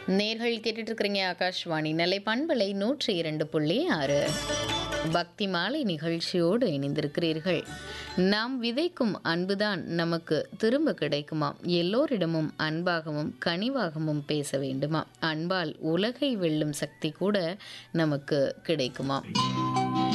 நேர்கள் கேட்டுட்டு இருக்கிறீங்க ஆகாஷ்வாணி நெல்லை பண்பலை 102.6 பக்தி மாலை நிகழ்ச்சியோடு இணைந்திருக்கிறீர்கள். நாம் விதைக்கும் அன்புதான் நமக்கு திரும்ப கிடைக்குமா? எல்லோரிடமும் அன்பாகவும் கனிவாகவும் பேச வேண்டுமா? அன்பால் உலகை வெல்லும் சக்தி கூட நமக்கு கிடைக்குமா?